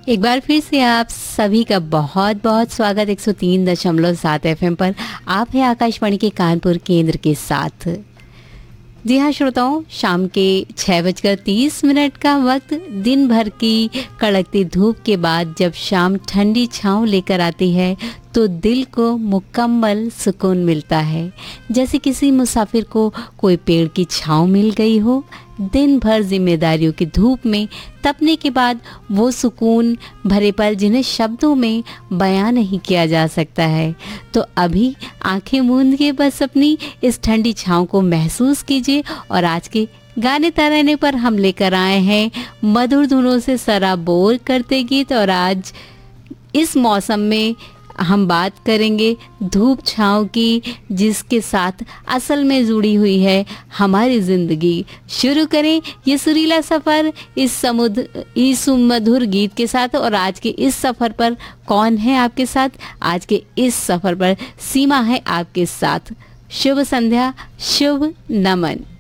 एक बार फिर से आप सभी का बहुत बहुत स्वागत 103.7 एफएम पर। आप हैं आकाशवाणी के कानपुर केंद्र के साथ। जी हाँ श्रोताओं, शाम के 6:30 का वक्त। दिन भर की कड़कती धूप के बाद जब शाम ठंडी छाँव लेकर आती है तो दिल को मुकम्मल सुकून मिलता है, जैसे किसी मुसाफिर को कोई पेड़ की छाँव मिल गई हो। दिन भर जिम्मेदारियों की धूप में तपने के बाद वो सुकून भरे पल जिन्हें शब्दों में बयां नहीं किया जा सकता है। तो अभी आंखें मूंद के बस अपनी इस ठंडी छाँव को महसूस कीजिए। और आज के गाने तराने पर हम लेकर आए हैं मधुर धुनों से सराबोर करते गीत। और आज इस मौसम में हम बात करेंगे धूप छाँव की, जिसके साथ असल में जुड़ी हुई है हमारी ज़िंदगी। शुरू करें ये सुरीला सफ़र इस सुमधुर गीत के साथ। और आज के इस सफ़र पर कौन है आपके साथ? आज के इस सफ़र पर सीमा है आपके साथ। शुभ संध्या, शुभ नमन।